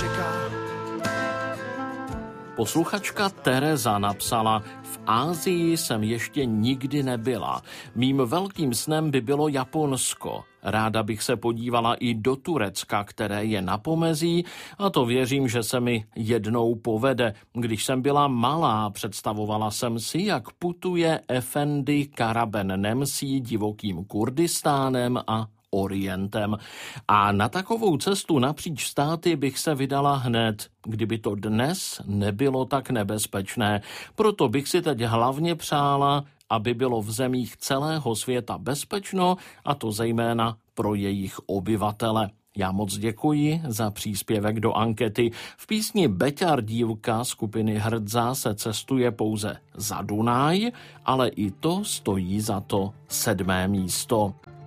čeká. Posluchačka Tereza napsala: v Ázii jsem ještě nikdy nebyla. Mým velkým snem by bylo Japonsko. Ráda bych se podívala i do Turecka, které je na pomezí, a to věřím, že se mi jednou povede. Když jsem byla malá, představovala jsem si, jak putuje Efendi Karaben Nemsí divokým Kurdistánem a Orientem. A na takovou cestu napříč státy bych se vydala hned, kdyby to dnes nebylo tak nebezpečné. Proto bych si teď hlavně přála, aby bylo v zemích celého světa bezpečno, a to zejména pro jejich obyvatele. Já moc děkuji za příspěvek do ankety. V písni Beťar dívka skupiny Hrdza se cestuje pouze za Dunaj, ale i to stojí za to 7. místo.